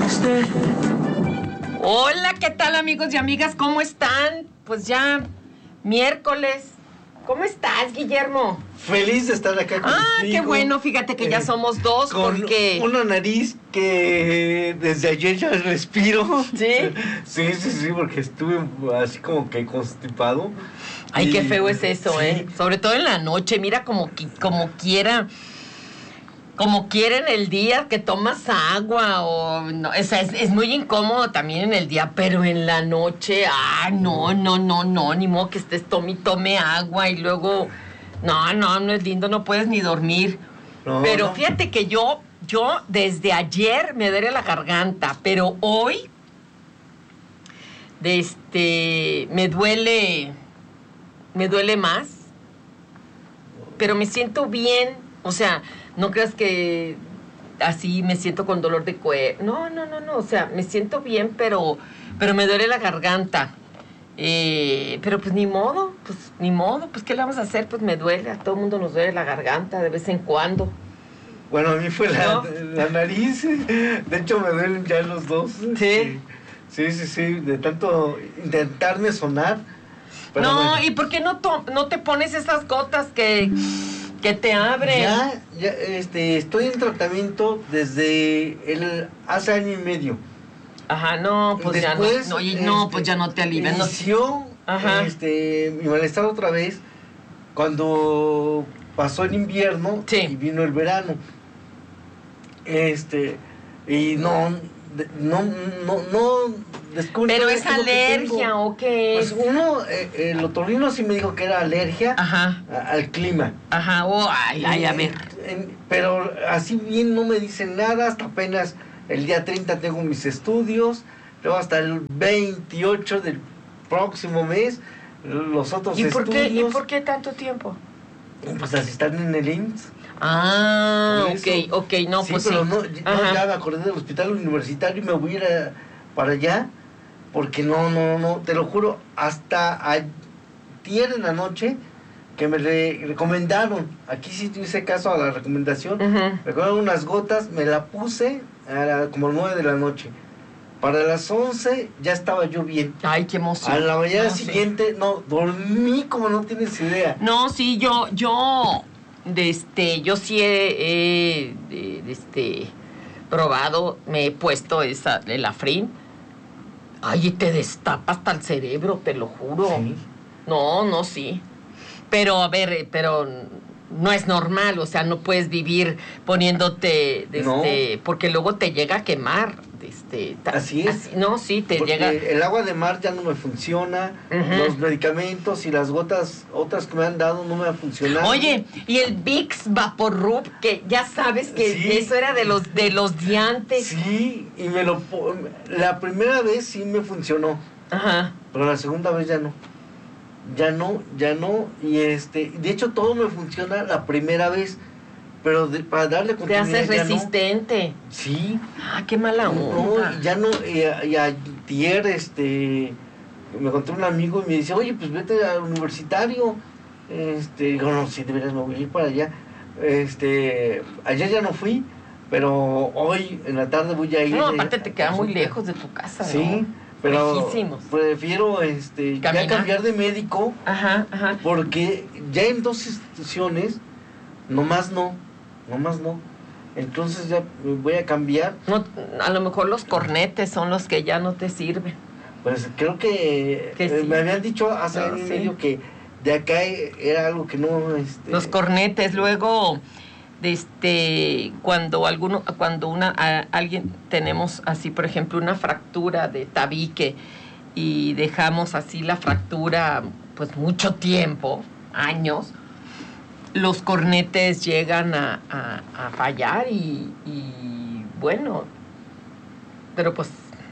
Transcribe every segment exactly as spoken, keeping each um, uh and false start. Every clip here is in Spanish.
Hola, ¿qué tal, amigos y amigas? ¿Cómo están? Pues ya miércoles. ¿Cómo estás, Guillermo? Feliz de estar acá contigo. Ah, qué bueno, fíjate que ya somos dos, con porque... una nariz que desde ayer ya respiro. ¿Sí? Sí, sí, sí, porque estuve así como que constipado. Ay, y... qué feo es eso, sí. ¿eh? Sobre todo en la noche, mira como, como quiera... Como quiera en el día que tomas agua o no, o sea, es, es muy incómodo también en el día, pero en la noche, ah, no, no, no, no, ni modo que estés tome y tome agua y luego, no, no, no es lindo, no puedes ni dormir. No, pero no. Fíjate que yo, yo desde ayer me duele la garganta, pero hoy, de este, me duele, me duele más, pero me siento bien, o sea, no creas que así me siento con dolor de cuerpo. No, no, no, no. O sea, me siento bien, pero, pero me duele la garganta. Eh, pero pues ni modo, pues ni modo. Pues ¿qué le vamos a hacer? Pues me duele. A todo el mundo nos duele la garganta de vez en cuando. Bueno, a mí fue la, ¿no? la nariz. De hecho, me duelen ya los dos. ¿Sí? Sí, sí, sí. De tanto intentarme sonar. Pero no, bueno. ¿Y por qué no, to- no te pones esas gotas que... que te abren? Ya, ya, este, estoy en tratamiento desde el hace año y medio. Ajá, no, pues Después, ya no, no, este, no, pues ya no te alivian. Inició, Ajá. este, mi malestar otra vez cuando pasó el invierno sí. y vino el verano. Este, y no, no, no, no descubrí. ¿Pero es alergia o qué es? Pues uno, eh, el otorrino sí me dijo que era alergia Ajá. a, al clima. Ajá, oh, ay, ay, a ver. En, en, pero así bien no me dicen nada, hasta apenas el día treinta tengo mis estudios, luego hasta el veintiocho del próximo mes los otros ¿Y por estudios. Qué, ¿Y por qué tanto tiempo? Pues así están en el I M S S. Ah, ok, ok, no, sí, pues pero sí. No, no, ya me acordé del hospital universitario y me voy a ir a, para allá, porque no, no, no, te lo juro, hasta ayer en la noche que me re recomendaron, aquí sí hice caso a la recomendación, uh-huh. me recomendaron unas gotas, me la puse a la, como nueve de la noche. Para las once ya estaba yo bien. Ay, qué emoción. A la mañana no, siguiente, sí. no, dormí como no tienes idea. No, sí, yo, yo, de este, yo sí he, he de, de este, probado, me he puesto esa, el Afrin. Ay, y te destapa hasta el cerebro, te lo juro. Sí. No, no, sí. Pero, a ver, pero no es normal, o sea, no puedes vivir poniéndote, de no. este, porque luego te llega a quemar. Este, así es. Así, no, sí, te porque llega. El agua de mar ya no me funciona, uh-huh. los medicamentos y las gotas, otras que me han dado, no me han funcionado. Oye, y el Vicks Vaporub, que ya sabes que sí. eso era de los de los diantes. Sí, y me lo la primera vez sí me funcionó. Ajá. Pero la segunda vez ya no. Ya no, ya no, y este, de hecho todo me funciona la primera vez, pero de, para darle continuidad. Te haces resistente. No. Sí. Ah, qué mala onda. No, ya no, y, y ayer, este, me encontré un amigo y me dice, oye, pues vete al universitario. Este, digo, no, sí, de veras me voy a ir para allá. Este, ayer ya no fui, pero hoy en la tarde voy a ir. No, aparte te queda muy lejos de tu casa, ¿no? Sí. Pero lejísimos. Prefiero este ya cambiar de médico, ajá, ajá. porque ya en dos instituciones nomás no, nomás no. Entonces ya voy a cambiar. No, a lo mejor los cornetes son los que ya no te sirven. Pues creo que, que eh, sí. me habían dicho hace no, año y sí. medio que de acá era algo que no... Este... Los cornetes, luego... este cuando alguno cuando una a, alguien tenemos así por ejemplo una fractura de tabique y dejamos así la fractura pues mucho tiempo, años, los cornetes llegan a, a, a fallar y, y bueno, pero pues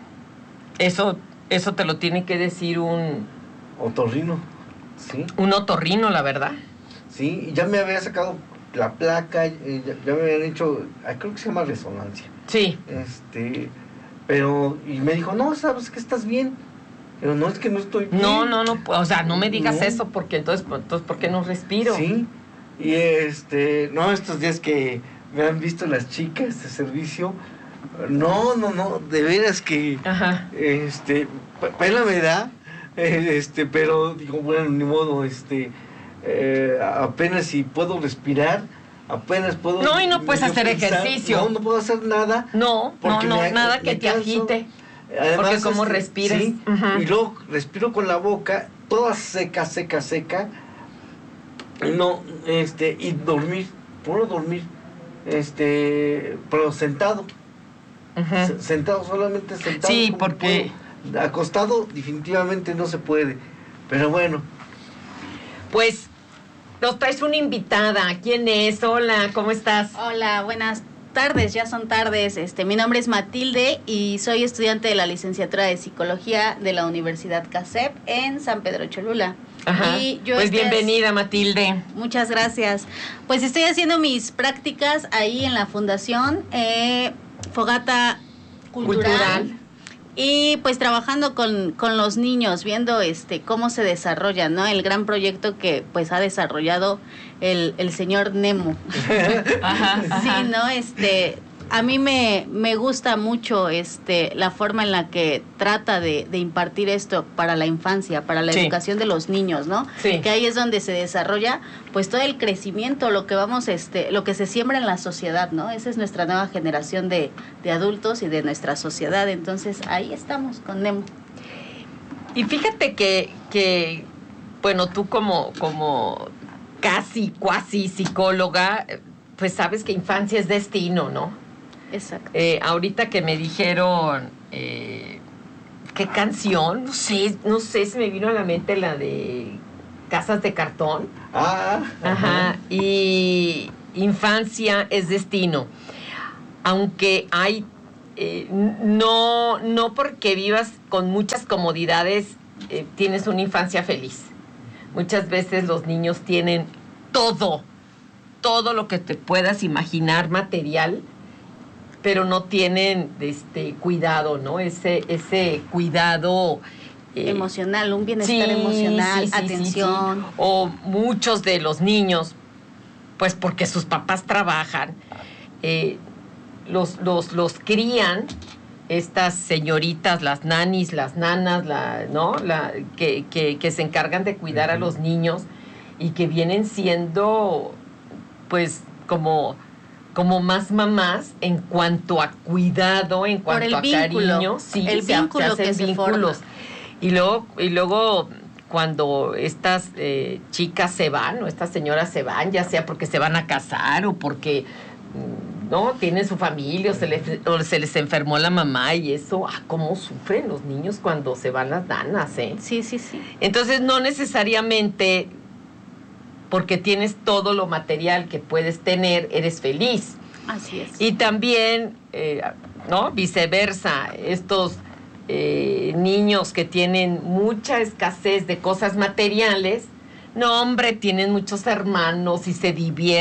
eso eso te lo tiene que decir un otorrino, sí, un otorrino, la verdad. Sí, ya me había sacado la placa, eh, ya, ya me habían hecho, creo que se llama resonancia. Sí. Este, pero, y me dijo, no, sabes que estás bien. Pero no, es que no estoy bien. No, no, no, o sea, no me digas no. eso, porque entonces, entonces, ¿por qué no respiro? Sí, y este, no, estos días que me han visto las chicas de servicio, No, no, no, de veras que, Ajá. este, p- pena me da, eh, este, pero digo, bueno, ni modo, este, eh, apenas si puedo respirar, apenas puedo... No, y no puedes yo hacer ejercicio. No, no puedo hacer nada. No, no, porque no, me- nada me que te canso. agite. Además, Porque como este, respires. sí, Ujú. y luego respiro con la boca, toda seca, seca, seca. No, este, y dormir, puedo dormir, este, pero sentado. Ujú. Se- Sentado, solamente sentado. Sí, como porque- puedo. Acostado definitivamente no se puede. Pero bueno, Pues nos traes una invitada. ¿Quién es? Hola, ¿cómo estás? Hola, buenas tardes, ya son tardes. Este, mi nombre es Matilde y soy estudiante de la licenciatura de Psicología de la Universidad CASEP en San Pedro Cholula. Ajá. Y yo Pues estoy- bienvenida, Matilde. Muchas gracias. Pues estoy haciendo mis prácticas ahí en la Fundación eh, Fogata Cultural. Cultural. Y pues trabajando con, con los niños, viendo este cómo se desarrolla, ¿no? El gran proyecto que pues ha desarrollado el, el señor Nemo. Ajá, ajá. Sí, ¿no? Este, a mí me, me gusta mucho este la forma en la que trata de, de impartir esto para la infancia, para la Sí. educación de los niños, ¿no? Sí. Que ahí es donde se desarrolla pues todo el crecimiento, lo que vamos, este, lo que se siembra en la sociedad, ¿no? Esa es nuestra nueva generación de, de adultos y de nuestra sociedad. Entonces ahí estamos con Nemo. Y fíjate que, que bueno, tú como, como casi, cuasi psicóloga, pues sabes que infancia es destino, ¿no? Exacto. Eh, ahorita que me dijeron eh, qué canción, no sé, no sé, se me vino a la mente la de Casas de Cartón. ah, Ajá. Y infancia es destino. Aunque hay, eh, no, no porque vivas con muchas comodidades, eh, tienes una infancia feliz. Muchas veces los niños tienen todo, todo lo que te puedas imaginar material, pero no tienen este cuidado, ¿no? Ese, ese cuidado eh, Emocional, un bienestar sí, emocional, sí, sí, atención. sí, sí. O muchos de los niños, pues porque sus papás trabajan, eh, los, los, los crían estas señoritas, las nanis, las nanas, la, ¿no? La, que, que, que se encargan de cuidar a los niños y que vienen siendo, pues, como, como más mamás en cuanto a cuidado, en Por el cuanto a vínculo, cariño. Sí, el se ha- vínculo se hacen que se vínculos. forma. Y luego, y luego cuando estas eh, chicas se van, o estas señoras se van, ya sea porque se van a casar o porque mm, no tienen su familia, o se, les, o se les enfermó la mamá y eso, ah, cómo sufren los niños cuando se van las nanas, ¿eh? Sí, sí, sí. Entonces no necesariamente porque tienes todo lo material que puedes tener, eres feliz. Así es. Y también, eh, ¿no? Viceversa, estos eh, niños que tienen mucha escasez de cosas materiales, no, hombre, tienen muchos hermanos y se divierten.